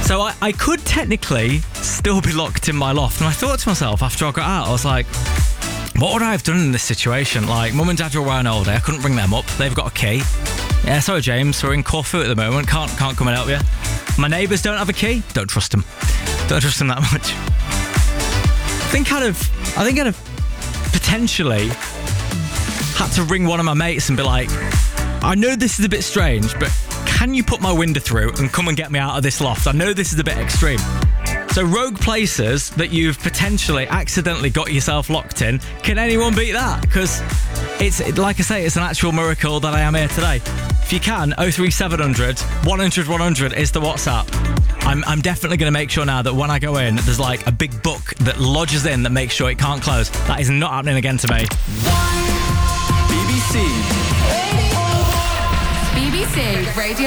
So I could technically still be locked in my loft. And I thought to myself after I got out, I was like, what would I have done in this situation? Like, mum and dad were around all day. I couldn't ring them up. They've got a key. Yeah, sorry, James. We're in Corfu at the moment. Can't come and help you. My neighbours don't have a key. Don't trust them. Don't trust them that much. I think I'd have potentially had to ring one of my mates and be like, I know this is a bit strange, but can you put my window through and come and get me out of this loft? I know this is a bit extreme. So rogue places that you've potentially accidentally got yourself locked in, can anyone beat that? Because it's, like I say, it's an actual miracle that I am here today. If you can, 03700 100 100 is the WhatsApp. I'm definitely going to make sure now that when I go in, there's like a big book that lodges in that makes sure it can't close. That is not happening again to me. BBC Radio